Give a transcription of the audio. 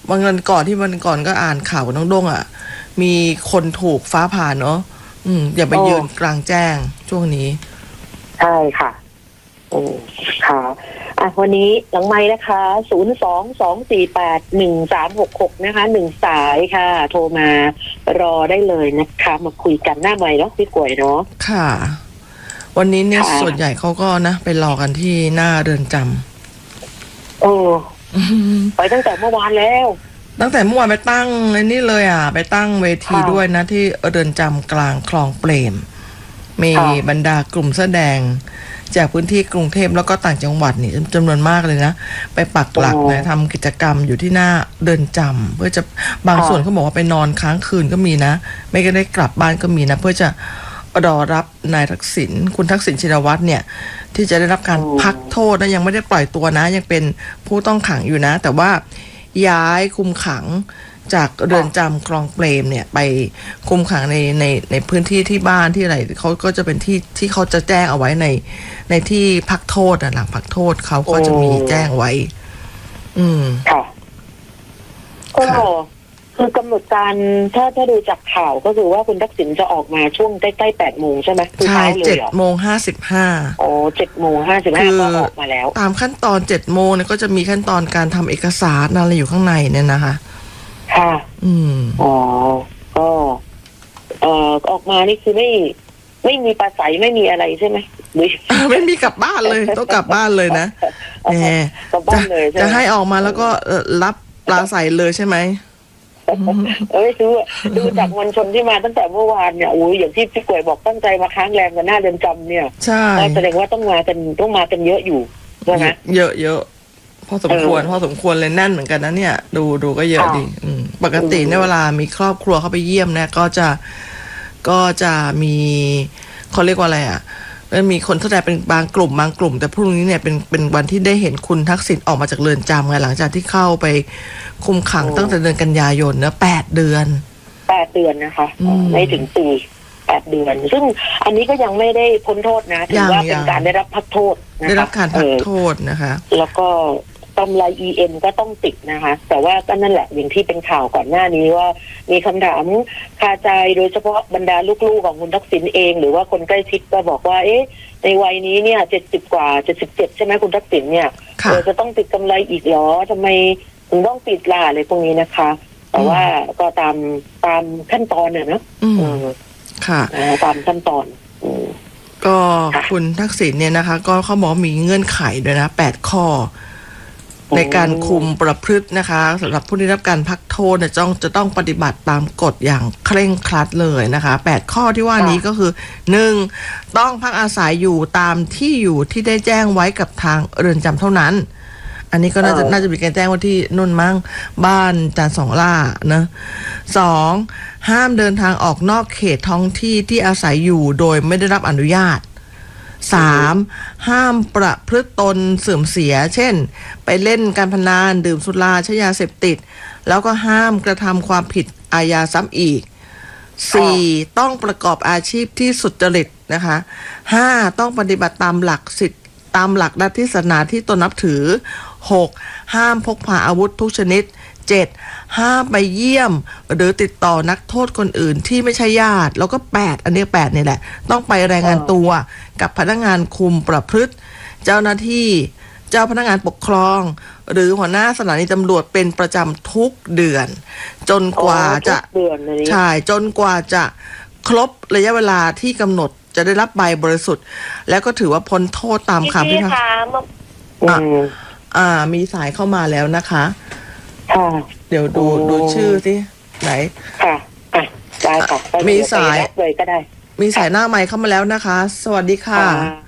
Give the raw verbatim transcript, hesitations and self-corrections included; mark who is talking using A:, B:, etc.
A: วันวันก่อนที่วันก่อนก็อ่านข่าวกับน้องด้งอ่ะมีคนถูกฟ้าผ่าเนาะอืมอย่าไปยืนกลางแจ้งช่วงนี้
B: ใช่ค่ะโอ้ค่ะอ่ะวันนี้หลังไมค์นะคะศูนย์สองสองสี่แปดหนึ่งสามหกหกนะคะหนึ่งสายค่ะโทรมารอได้เลยนะคะมาคุยกันหน้าไมค์เนาะพี่กวยเนาะ
A: ค่ะวันนี้เนี่ยส่วนใหญ่เขาก็นะไปรอกันที่หน้าเรือนจ
B: ำโอ้ไปตั้งแต่เมื่อวานแล้ว
A: ตั้งแต่เมื่อวานไปตั้งไอ้นี่เลยอ่ะไปตั้งเวทีด้วยนะที่เรือนจำกลางคลองเปรมมีบรรดากลุ่มแสดงจากพื้นที่กรุงเทพแล้วก็ต่างจังหวัดนี่จำนวนมากเลยนะไปปักหลักนะทำกิจกรรมอยู่ที่หน้าเรือนจำเพื่อจะบางส่วนเขาบอกว่าไปนอนค้างคืนก็มีนะไม่ก็ได้กลับบ้านก็มีนะเพื่อจะรอรับนายทักษิณคุณทักษิณชินวัตรเนี่ยที่จะได้รับการพักโทษนะยังไม่ได้ปล่อยตัวนะยังเป็นผู้ต้องขังอยู่นะแต่ว่าย้ายคุมขังจากเรือนจำคลองเปรมเนี่ยไปคุมขังในในในพื้นที่ที่บ้านที่อะไรเขาก็จะเป็นที่ที่เขาจะแจ้งเอาไว้ในในที่พักโทษอ่ะหลังพักโทษเขาก็จะมีแจ้งไว้ อืม
B: ค่ะก็คือกำหนดการถ้าถ้าดูจากข่าวก็คือว่าคุณทักษิณจะออกมาช่วงใกล้ๆแปดโมงใช่ไหม
A: ใช่เจ็ดโมงห้าสิบห้า
B: โอ้เจ็ดโมงห้าสิบห้าก็ออกมาแล้ว
A: ตามขั้นตอนเจ็ดโมงเนี่ยก็จะมีขั้นตอนการทำเอกสารอะไรอยู่ข้างในเนี่ยนะคะ
B: ค่ะ
A: อืม
B: อ๋อก็เอ่อออกมานี่คือไม่ไม่มีปลาใสไม่มีอะไรใช่ไหม
A: ไม่มีกลับบ้านเลยต้องกลับบ้านเลยนะแหมจะจะให้ออกมาแล้วก็รับปลาใสเลยใช่ไหม
B: เอ้ยดูดูจากมวลชนที่มาตั้งแต่เมื่อวานเนี่ยโอ้ยอย่างที่พี่กวยบอกตั้งใจมาค้างแรมกันหน้าเรือนจำเนี่ย
A: ใช่
B: แสดงว่าต้องมากันต้องมากันเยอะอยู่ใช่ไหม
A: เยอะเยอะพอสมควรพอสมควรเลยแน่นเหมือนกันนะเนี่ยดูดูก็เยอะดีปกติในเวลามีครอบครัวเข้าไปเยี่ยมเนี่ยก็จะก็จะมีเขาเรียกว่าอะไรอ่ะแล้วมีคนแสดงเป็นบางกลุ่มบางกลุ่มแต่พรุ่งนี้เนี่ยเป็นเป็นวันที่ได้เห็นคุณทักษิณออกมาจากเรือนจำไงหลังจากที่เข้าไปคุมขังตั้งแต่เดือนกันยายนนะแปดเดือน
B: แปดเดือนนะคะไม่ถึงปีแปดเดือนซึ่งอันนี้ก็ยังไม่ได้พ้นโทษนะถือว่าเป็นการได้รับพักโทษ
A: ได้รับการพักโทษนะคะ
B: แล้วก็กำไร อี เอ็ม ก็ต้องติดนะคะแต่ว่าก็นั่นแหละอย่างที่เป็นข่าวก่อนหน้านี้ว่ามีคำถามคาใจโดยเฉพาะบรรดาลูกๆของคุณทักษิณเองหรือว่าคนใกล้ชิดก็บอกว่าเอ๊ะในวัยนี้เนี่ยเจ็ดสิบกว่าเจ็ดสิบเจ็ดใช่ไหมคุณทักษิณเนี่ยเราจะต้องติดกำไรอีกเหรอทำไมถึงต้องติดล่ะอะไรพวกนี้นะคะแต่ว่าก็ตามตามขั้นตอนเนี่ยนะ
A: ค่ะ
B: ตามขั้นตอน
A: ก็คุณทักษิณเนี่ยนะคะก็เขาบอกมีเงื่อนไขด้วยนะแปดข้อในการคุมประพฤตินะคะสำหรับผู้ได้รับการพักโทษเนี่ยต้องจะต้องปฏิบัติตามกฎอย่างเคร่งครัดเลยนะคะแปดข้อที่ว่านี้ก็คือหนึ่งต้องพักอาศัยอยู่ตามที่อยู่ที่ได้แจ้งไว้กับทางเรือนจำเท่านั้นอันนี้ก็น่าจะน่าจะมีการแจ้งว่าที่นุ่นมั่งบ้านจานสองล่านะสองห้ามเดินทางออกนอกเขตท้องที่ที่อาศัยอยู่โดยไม่ได้รับอนุญาตสามห้ามประพฤติตนเสื่อมเสียเช่นไปเล่นการพนันดื่มสุราใช้ยาเสพติดแล้วก็ห้ามกระทำความผิดอาญาซ้ำอีกสี่ต้องประกอบอาชีพที่สุจริตนะคะห้าต้องปฏิบัติตามหลักสิทธิตามหลักลัทธิศาสนาที่ตนนับถือหกห้ามพกพาอาวุธทุกชนิดเจ็ดห้ามไปเยี่ยมหรือติดต่อนักโทษคนอื่นที่ไม่ใช่ญาติแล้วก็แปดอันนี้แปดนี่แหละต้องไปรายงานตัวกับพนักงานคุมประพฤติเจ้าหน้าที่เจ้าพนักงานปกครองหรือหัวหน้าสถานีตำรวจเป็นประจำทุกเดือนจนกว่าจะใช่จนกว่าจะครบระยะเวลาที่กำหนดจะได้รับใบบริสุทธิ์แล้วก็ถือว่าพ้นโทษตามคำพิพากษาอ่ามีสายเข้ามาแล้วนะคะเดี๋ยวดูดูชื่อสิไหน
B: ค่ะอ่ะได้ค่ะ
A: มีสาย
B: เลยก็ได้
A: มีสายหน้าไมค์เข้ามาแล้วนะคะสวัสดีค่ะ